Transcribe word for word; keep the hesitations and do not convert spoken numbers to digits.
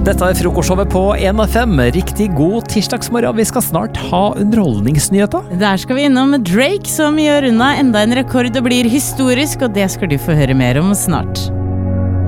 Dette er frokostshowet på en av fem. Riktig god tirsdagsmorgen. Vi skal snart ha underholdningsnyheter. Der skal vi innom Drake, som gjør unna enda en rekord og blir historisk, og det skal du få høre mer om snart.